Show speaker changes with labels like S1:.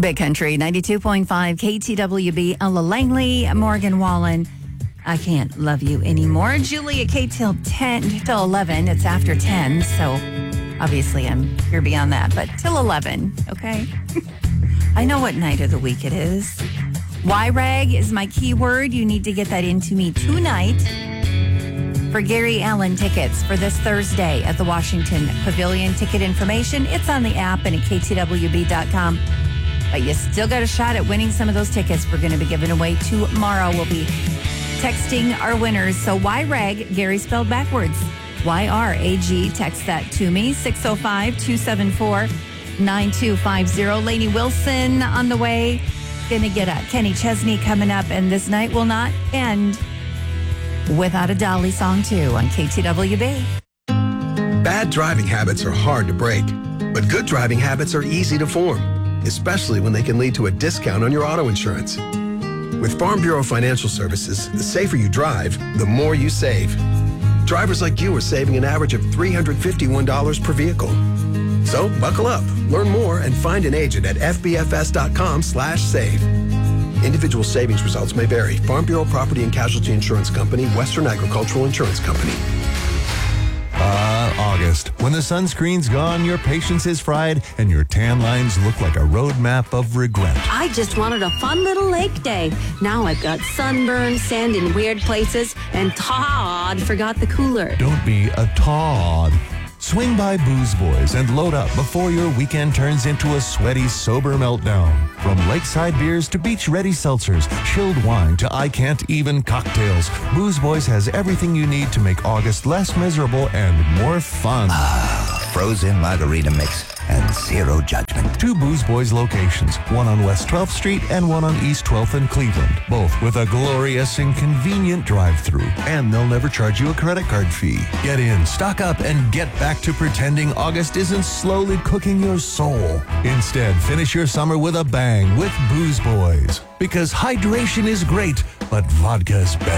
S1: Big Country, 92.5 KTWB, Ella Langley, Morgan Wallen. I Can't Love You Anymore. Julia K till 10, till 11. It's after 10, so obviously I'm here beyond that, but till 11, okay? I know what night of the week it is. Y-Rag is my keyword. You need to get that into me tonight for Gary Allen tickets for this Thursday at the Washington Pavilion. Ticket information, it's on the app and at ktwb.com. But you still got a shot at winning some of those tickets we're going to be giving away tomorrow. We'll be texting our winners. So Y-Rag, Gary spelled backwards. Y-R-A-G. Text that to me, 605-274-9250. Lainey Wilson on the way. Going to get a Kenny Chesney coming up. And this night will not end without a Dolly song, too, on KTWB.
S2: Bad driving habits are hard to break, but good driving habits are easy to form, especially when they can lead to a discount on your auto insurance. With Farm Bureau Financial Services, the safer you drive, the more you save. Drivers like you are saving an average of $351 per vehicle. So buckle up, learn more, and find an agent at fbfs.com/save. Individual savings results may vary. Farm Bureau Property and Casualty Insurance Company, Western Agricultural Insurance Company.
S3: August. When the sunscreen's gone, your patience is fried, and your tan lines look like a roadmap of regret.
S4: I just wanted a fun little lake day. Now I've got sunburn, sand in weird places, and Todd forgot the cooler.
S3: Don't be a Todd. Swing by Booze Boys and load up before your weekend turns into a sweaty, sober meltdown. From lakeside beers to beach-ready seltzers, chilled wine to I Can't Even cocktails, Booze Boys has everything you need to make August less miserable and more fun.
S5: Frozen margarita mix and zero judgment.
S3: 2 Booze Boys locations, one on West 12th Street and one on East 12th in Cleveland, both with a glorious and convenient drive-through. And they'll never charge you a credit card fee. Get in, stock up, and get back to pretending August isn't slowly cooking your soul. Instead, finish your summer with a bang with Booze Boys. Because hydration is great, but vodka's better.